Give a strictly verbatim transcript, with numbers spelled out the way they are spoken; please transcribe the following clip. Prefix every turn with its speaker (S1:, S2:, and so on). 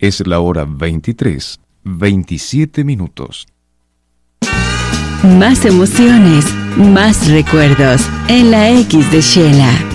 S1: Es la hora veintitrés, veintisiete minutos.
S2: Más emociones, más recuerdos en la X de Shela.